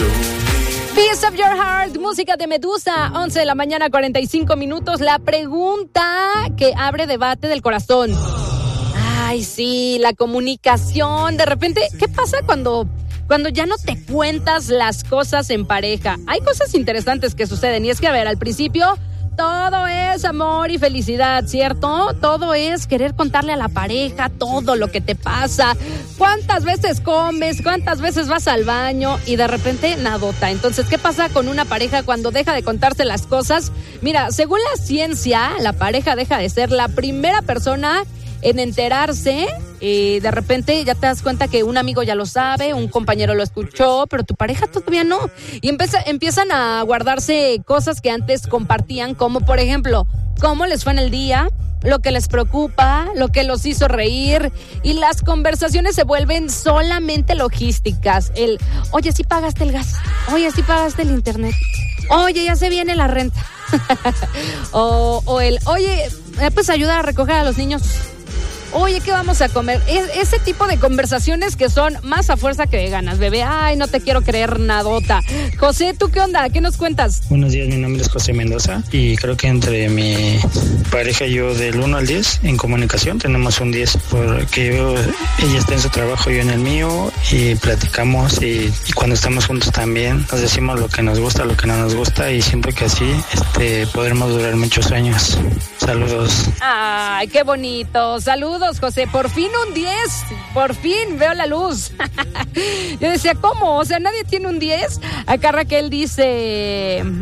Piece of Your Heart, música de Medusa, 11 de la mañana, 45 minutos. La pregunta que abre debate del corazón. Ay, sí, la comunicación. De repente, ¿qué pasa cuando ya no te cuentas las cosas en pareja? Hay cosas interesantes que suceden y es que, a ver, al principio todo es amor y felicidad, ¿cierto? Todo es querer contarle a la pareja todo lo que te pasa. ¿Cuántas veces comes? ¿Cuántas veces vas al baño? Y de repente, nadota. Entonces, ¿qué pasa con una pareja cuando deja de contarse las cosas? Mira, según la ciencia, la pareja deja de ser la primera persona en enterarse. De repente ya te das cuenta que un amigo ya lo sabe, un compañero lo escuchó, pero tu pareja todavía no. Y empiezan a guardarse cosas que antes compartían, como por ejemplo, cómo les fue en el día, lo que les preocupa, lo que los hizo reír, y las conversaciones se vuelven solamente logísticas. Oye, ¿sí pagaste el gas? Oye, ¿sí pagaste el internet? Oye, ya se viene la renta. Oye, pues ayuda a recoger a los niños. Oye, ¿qué vamos a comer? Ese tipo de conversaciones que son más a fuerza que de ganas, bebé. Ay, no te quiero creer nadota. José, ¿tú qué onda? ¿Qué nos cuentas? Buenos días, mi nombre es José Mendoza y creo que entre mi pareja y yo del 1 al 10 en comunicación tenemos un 10 porque ella está en su trabajo, yo en el mío y platicamos y cuando estamos juntos también nos decimos lo que nos gusta, lo que no nos gusta y siento que así podremos durar muchos años. Saludos. Ay, qué bonito. Saludos, José. Por fin un 10. Por fin veo la luz. Yo decía, ¿cómo? O sea, ¿nadie tiene un 10? Acá Raquel dice,